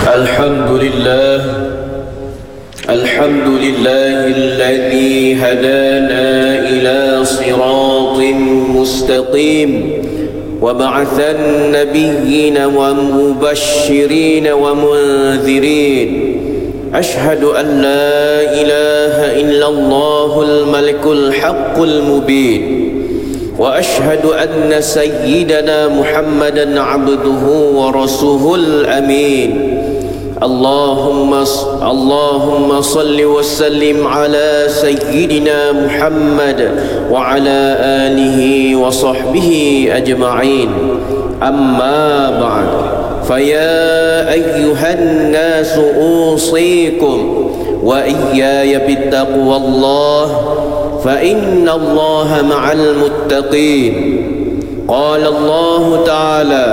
الحمد لله الذي هدانا إلى صراط مستقيم وبعث النبيين ومبشرين ومنذرين. أشهد أن لا إله إلا الله الملك الحق المبين، وأشهد أن سيدنا محمدا عبده ورسوله الأمين. اللهم صل وسلم على سيدنا محمد وعلى آله وصحبه أجمعين. أما بعد، فيا أيها الناس أوصيكم وإياي بتقوى الله، فإن الله مع المتقين. قال الله تعالى: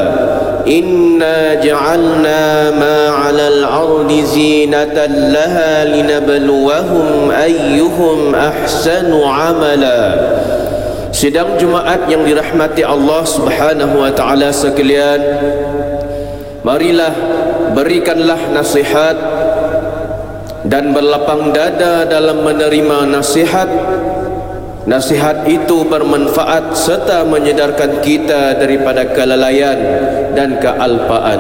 إنا جعلنا ما على الأرض زينة لها لنبلوهم أيهم أحسن عملا. Sidang Jumaat yang dirahmati Allah Subhanahu wa taala sekalian, marilah berikanlah nasihat dan berlapang dada dalam menerima nasihat. Nasihat itu bermanfaat serta menyedarkan kita daripada kelalaian dan kealpaan.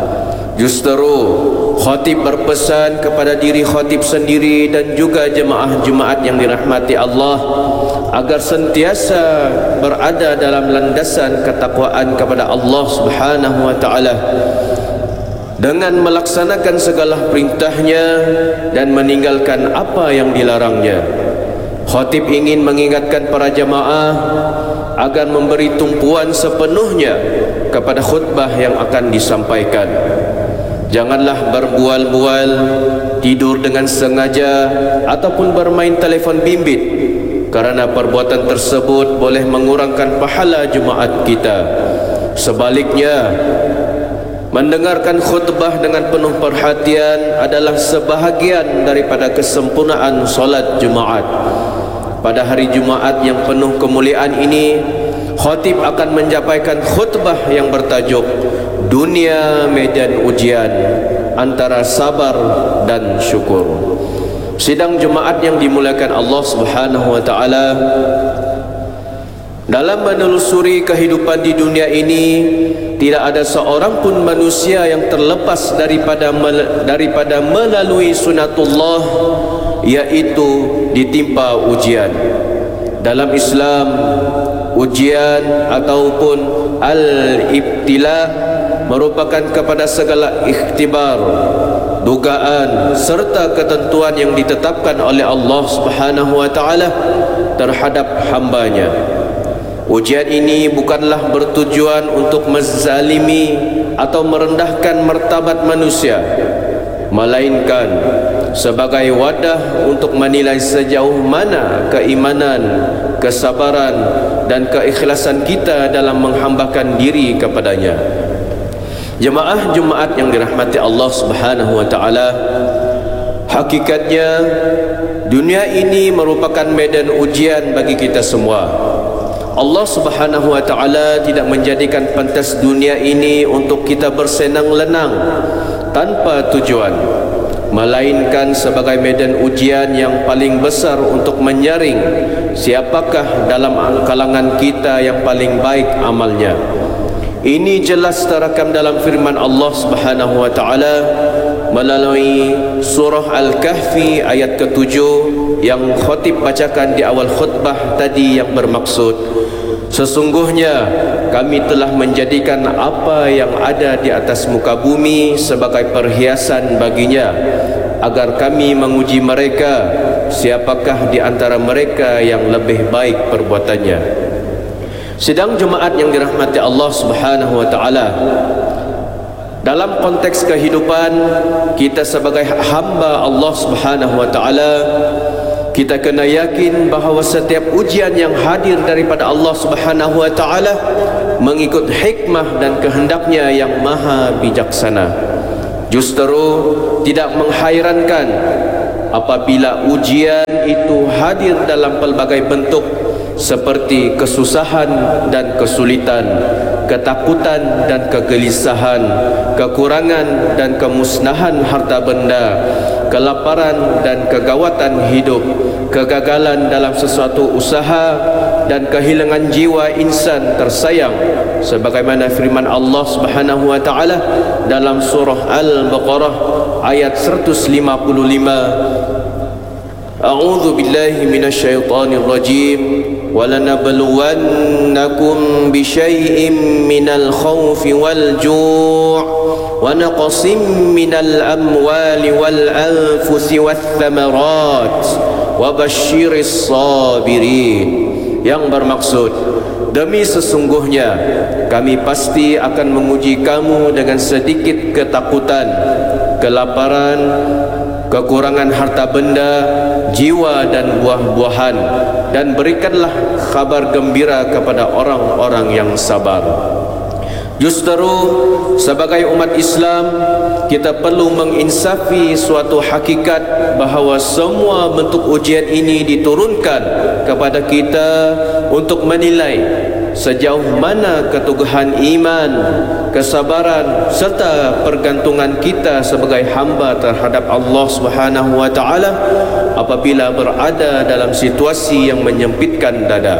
Justru khatib berpesan kepada diri khatib sendiri dan juga jemaah-jemaat yang dirahmati Allah agar sentiasa berada dalam landasan ketakwaan kepada Allah Subhanahu wa taala dengan melaksanakan segala perintahnya dan meninggalkan apa yang dilarangnya. Khatib ingin mengingatkan para jemaah agar memberi tumpuan sepenuhnya kepada khutbah yang akan disampaikan. Janganlah berbual-bual, tidur dengan sengaja ataupun bermain telefon bimbit, kerana perbuatan tersebut boleh mengurangkan pahala Jumaat kita. Sebaliknya, mendengarkan khutbah dengan penuh perhatian adalah sebahagian daripada kesempurnaan solat Jumaat. Pada hari Jumaat yang penuh kemuliaan ini, khatib akan menyampaikan khutbah yang bertajuk Dunia Medan Ujian Antara Sabar dan Syukur. Sidang Jumaat yang dimuliakan Allah Subhanahu wa taala, dalam menelusuri kehidupan di dunia ini, tidak ada seorang pun manusia yang terlepas daripada melalui sunatullah, yaitu ditimpa ujian. Dalam Islam, ujian ataupun al-ibtila merupakan kepada segala ikhtibar, dugaan serta ketentuan yang ditetapkan oleh Allah Subhanahu wa taala terhadap hambanya. Ujian ini bukanlah bertujuan untuk menzalimi atau merendahkan martabat manusia, melainkan sebagai wadah untuk menilai sejauh mana keimanan, kesabaran dan keikhlasan kita dalam menghambakan diri kepadanya. Jemaah Jumaat yang dirahmati Allah Subhanahu wa taala, hakikatnya dunia ini merupakan medan ujian bagi kita semua. Allah Subhanahu wa taala tidak menjadikan pentas dunia ini untuk kita bersenang lenang tanpa tujuan, melainkan sebagai medan ujian yang paling besar untuk menyaring siapakah dalam kalangan kita yang paling baik amalnya. Ini jelas terekam dalam firman Allah Subhanahu wa taala melalui surah Al-Kahfi ayat ke-7 yang khatib bacakan di awal khutbah tadi, yang bermaksud, sesungguhnya kami telah menjadikan apa yang ada di atas muka bumi sebagai perhiasan baginya, agar kami menguji mereka siapakah di antara mereka yang lebih baik perbuatannya. Sidang Jumaat yang dirahmati Allah Subhanahu wa taala, dalam konteks kehidupan kita sebagai hamba Allah Subhanahu wa taala, kita kena yakin bahawa setiap ujian yang hadir daripada Allah Subhanahu wa taala mengikut hikmah dan kehendaknya yang maha bijaksana. Justru tidak menghairankan apabila ujian itu hadir dalam pelbagai bentuk seperti kesusahan dan kesulitan, ketakutan dan kegelisahan, kekurangan dan kemusnahan harta benda, kelaparan dan kegawatan hidup, kegagalan dalam sesuatu usaha, dan kehilangan jiwa insan tersayang, sebagaimana firman Allah Subhanahu wa taala dalam surah Al-Baqarah ayat 155. A'udzu billahi minasyaitonir rajim. وَلَنَبْلُوَنَّكُمْ بِشَيْءٍ مِّنَ الْخَوْفِ وَالْجُوعِ وَنَقْصٍ مِّنَ الْأَمْوَالِ وَالْأَنفُسِ وَالثَّمَرَاتِ وَبَشِّرِ الصَّابِرِينَ. Yang bermaksud, demi sesungguhnya kami pasti akan menguji kamu dengan sedikit ketakutan, kelaparan, kekurangan harta benda, jiwa dan buah-buahan, dan berikanlah kabar gembira kepada orang-orang yang sabar. Justru sebagai umat Islam, kita perlu menginsafi suatu hakikat bahawa semua bentuk ujian ini diturunkan kepada kita untuk menilai sejauh mana keteguhan iman, kesabaran serta pergantungan kita sebagai hamba terhadap Allah Subhanahu wa taala apabila berada dalam situasi yang menyempitkan dada.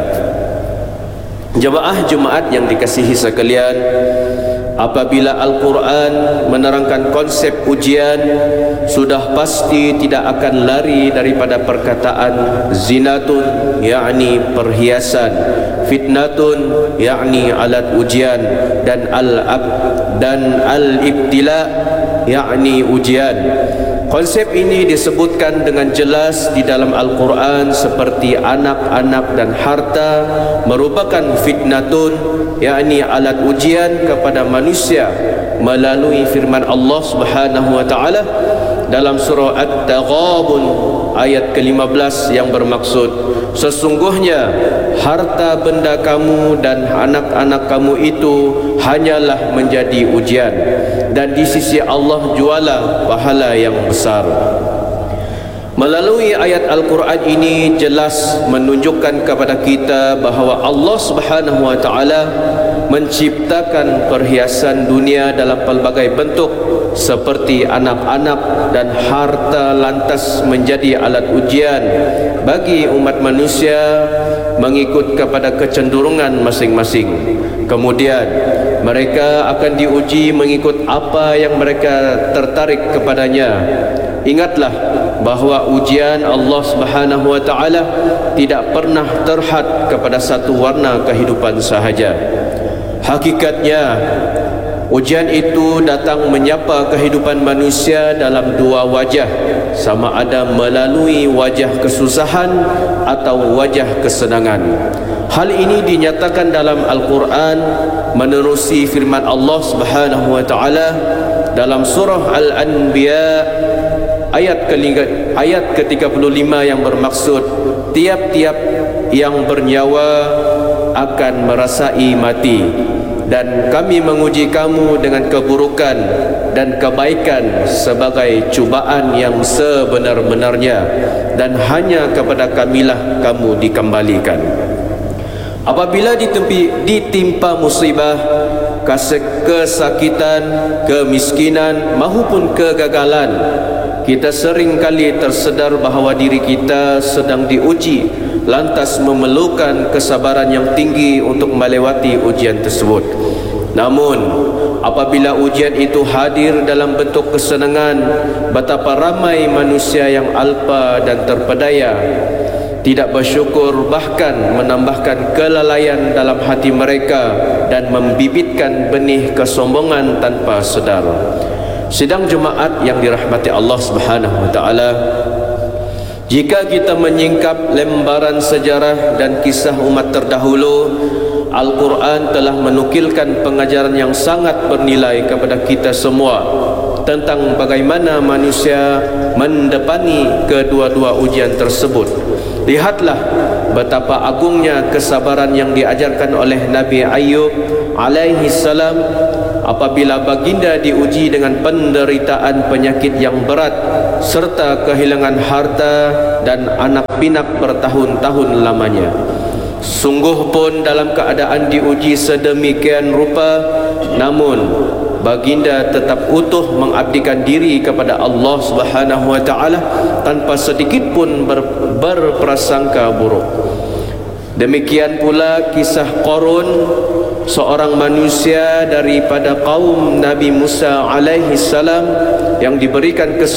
Jemaah Jumaat yang dikasihi sekalian, apabila Al-Quran menerangkan konsep ujian, sudah pasti tidak akan lari daripada perkataan zinatun, yakni perhiasan, fitnatun, yakni alat ujian, dan al-ibtila, yakni ujian. Konsep ini disebutkan dengan jelas di dalam Al-Quran seperti anak-anak dan harta merupakan fitnatun, yakni alat ujian kepada manusia melalui firman Allah Subhanahu wa taala dalam surah At-Taghabun ayat ke-15 yang bermaksud, sesungguhnya harta benda kamu dan anak-anak kamu itu hanyalah menjadi ujian, dan di sisi Allah jualah pahala yang besar. Melalui ayat Al-Quran ini jelas menunjukkan kepada kita bahawa Allah Subhanahu wa taala menciptakan perhiasan dunia dalam pelbagai bentuk seperti anak-anak dan harta lantas menjadi alat ujian bagi umat manusia mengikut kepada kecenderungan masing-masing. Kemudian mereka akan diuji mengikut apa yang mereka tertarik kepadanya. Ingatlah bahawa ujian Allah Subhanahu wa taala tidak pernah terhad kepada satu warna kehidupan sahaja. Hakikatnya ujian itu datang menyapa kehidupan manusia dalam dua wajah, sama ada melalui wajah kesusahan atau wajah kesenangan. Hal ini dinyatakan dalam Al-Quran menerusi firman Allah Subhanahu wa taala dalam surah Al-Anbiya ayat ke-35 yang bermaksud, tiap-tiap yang bernyawa akan merasai mati, dan kami menguji kamu dengan keburukan dan kebaikan sebagai cubaan yang sebenar-benarnya, dan hanya kepada kamilah kamu dikembalikan. Apabila ditimpa musibah, kesakitan, kemiskinan maupun kegagalan, kita sering kali tersedar bahawa diri kita sedang diuji, lantas memerlukan kesabaran yang tinggi untuk melewati ujian tersebut. Namun apabila ujian itu hadir dalam bentuk kesenangan, betapa ramai manusia yang alpa dan terpedaya, tidak bersyukur, bahkan menambahkan kelalaian dalam hati mereka dan membibitkan benih kesombongan tanpa sedar. Sidang Jumaat yang dirahmati Allah Subhanahu wa taala, jika kita menyingkap lembaran sejarah dan kisah umat terdahulu, Al-Quran telah menukilkan pengajaran yang sangat bernilai kepada kita semua tentang bagaimana manusia mendepani kedua-dua ujian tersebut. Lihatlah betapa agungnya kesabaran yang diajarkan oleh Nabi Ayub alaihi salam apabila baginda diuji dengan penderitaan penyakit yang berat serta kehilangan harta dan anak pinak bertahun-tahun lamanya. Sungguh pun dalam keadaan diuji sedemikian rupa, namun baginda tetap utuh mengabdikan diri kepada Allah Subhanahu wa taala tanpa sedikit pun berprasangka buruk. Demikian pula kisah Qarun, seorang manusia daripada kaum Nabi Musa alaihi salam yang diberikan